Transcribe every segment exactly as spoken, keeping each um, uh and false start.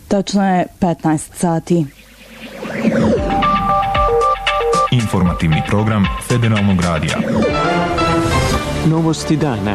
Tačno je petnaest sati. Informativni program Federalnog radija. Novosti dana.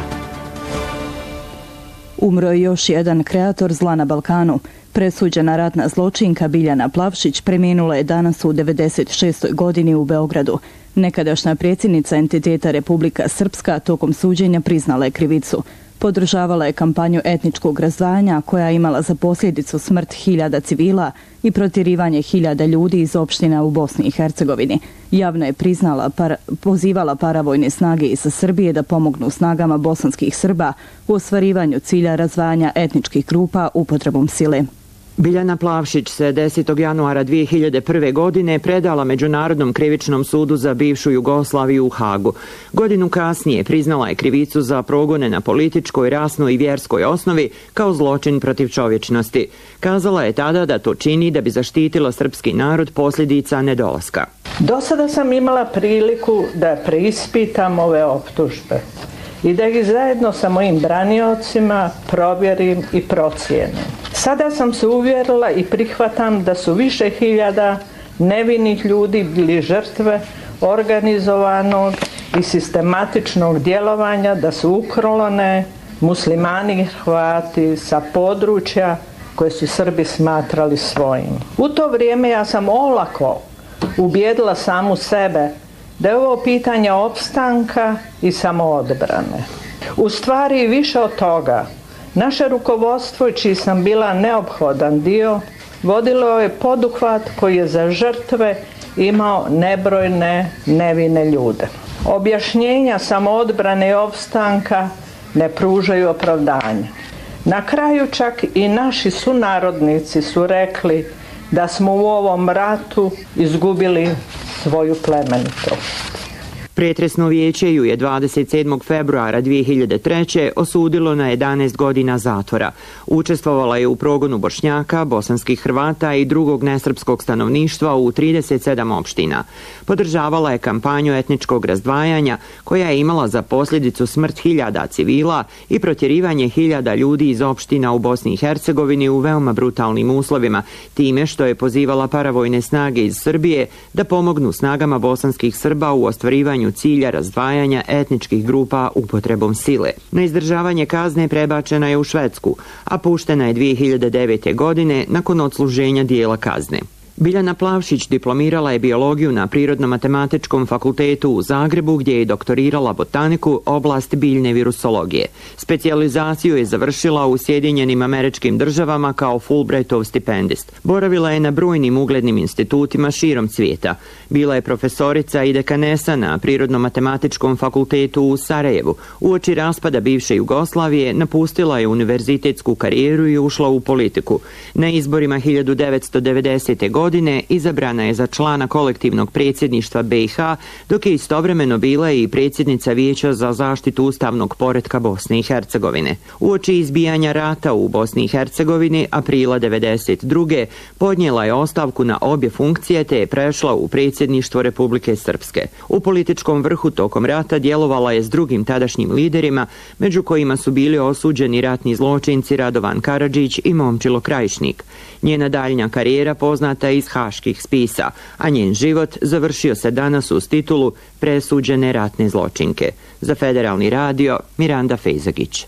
Umro je još jedan kreator zla na Balkanu. Presuđena ratna zločinka Biljana Plavšić preminula je danas u devedeset šestoj godini u Beogradu. Nekadašnja predsjednica entiteta Republika Srpska tokom suđenja priznala je krivicu. Podržavala je kampanju etničkog razdvajanja koja je imala za posljedicu smrt hiljada civila i protjerivanje hiljada ljudi iz opština u Bosni i Hercegovini. Javno je priznala, par, pozivala paravojne snage iz Srbije da pomognu snagama bosanskih Srba u ostvarivanju cilja razdvajanja etničkih grupa upotrebom sile. Biljana Plavšić se desetog januara dvije hiljade prve. godine predala Međunarodnom krivičnom sudu za bivšu Jugoslaviju u Hagu. Godinu kasnije priznala je krivicu za progone na političkoj, rasnoj i vjerskoj osnovi kao zločin protiv čovječnosti. Kazala je tada da to čini da bi zaštitila srpski narod posljedica nedolaska. Do sada sam imala priliku da preispitam ove optužbe i da ih zajedno sa mojim braniocima provjerim i procijenim. Sada sam se uvjerila i prihvatam da su više hiljada nevinih ljudi bili žrtve organizovanog i sistematičnog djelovanja da su uklone muslimani i Hrvati sa područja koje su Srbi smatrali svojim. U to vrijeme ja sam olako ubijedila samu sebe da je ovo pitanje opstanka i samoodbrane. U stvari više od toga, naše rukovodstvo, čiji sam bila neophodan dio, vodilo je poduhvat koji je za žrtve imao nebrojne nevine ljude. Objašnjenja samoodbrane i opstanka ne pružaju opravdanja. Na kraju čak i naši sunarodnici su rekli da smo u ovom ratu izgubili svoju plemenitost. Pretresno vijeće ju je dvadeset sedmog februara dvije hiljade treće. osudilo na jedanaest godina zatvora. Učestvovala je u progonu Bošnjaka, bosanskih Hrvata i drugog nesrpskog stanovništva u trideset sedam opština. Podržavala je kampanju etničkog razdvajanja koja je imala za posljedicu smrt hiljada civila i protjerivanje hiljada ljudi iz opština u Bosni i Hercegovini u veoma brutalnim uslovima, time što je pozivala paravojne snage iz Srbije da pomognu snagama bosanskih Srba u ostvarivanju cilja razdvajanja etničkih grupa upotrebom sile. Na izdržavanje kazne prebačena je u Švedsku, a puštena je dvije hiljade devete. godine nakon odsluženja dijela kazne. Biljana Plavšić diplomirala je biologiju na Prirodno-matematičkom fakultetu u Zagrebu, gdje je doktorirala botaniku, oblast biljne virusologije. Specijalizaciju je završila u Sjedinjenim Američkim Državama kao Fulbrightov stipendist. Boravila je na brojnim uglednim institutima širom svijeta. Bila je profesorica i dekanesa na Prirodno-matematičkom fakultetu u Sarajevu. Uoči raspada bivše Jugoslavije napustila je univerzitetsku karijeru i ušla u politiku. Na izborima hiljadu devetsto devedesete. godine izabrana je za člana kolektivnog predsjedništva B i H, dok je istovremeno bila i predsjednica Vijeća za zaštitu ustavnog poretka Bosne i Hercegovine. Uoči izbijanja rata u Bosni i Hercegovini aprila devedeset druge. podnijela je ostavku na obje funkcije te je prešla u predsjedništvo Republike Srpske. U političkom vrhu tokom rata djelovala je s drugim tadašnjim liderima, među kojima su bili osuđeni ratni zločinci Radovan Karadžić i Momčilo Krajišnik. Njena daljnja karijera poznata iz haških spisa, a njen život završio se danas uz titulu presuđene ratne zločinke. Za Federalni radio, Miranda Fejzagić.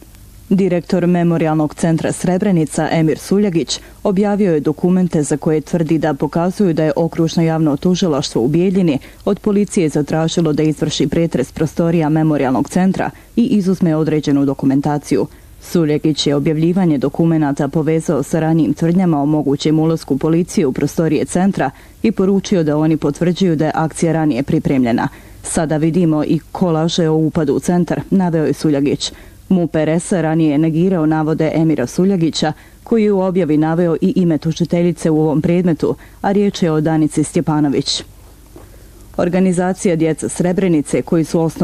Direktor Memorijalnog centra Srebrenica Emir Suljagić objavio je dokumente za koje tvrdi da pokazuju da je okružno javno tužilaštvo u Bijeljini od policije zatražilo da izvrši pretres prostorija Memorijalnog centra i izuzme određenu dokumentaciju. Suljagić je objavljivanje dokumenata povezao sa ranijim tvrdnjama o mogućem ulasku policije u prostorije centra i poručio da oni potvrđuju da je akcija ranije pripremljena. Sada vidimo i ko laže o upadu u centar, naveo je Suljagić. MUP R S ranije je negirao navode Emira Suljagića, koji je u objavi naveo i ime tužiteljice u ovom predmetu, a riječ je o Danici Stjepanović. Organizacija Djeca Srebrenice, koji su osnovni